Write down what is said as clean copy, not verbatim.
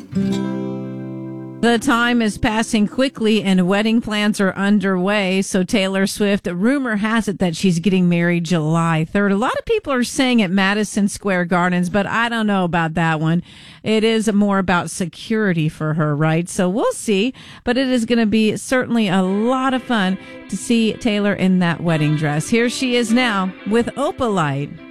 The time is passing quickly and wedding plans are underway. So Taylor Swift, rumor has it that she's getting married July 3rd. A lot of people are saying at Madison Square Gardens, but I don't know about that one. It is more about security for her, right? So we'll see. But it is going to be certainly a lot of fun to see Taylor in that wedding dress. Here she is now with Opalite.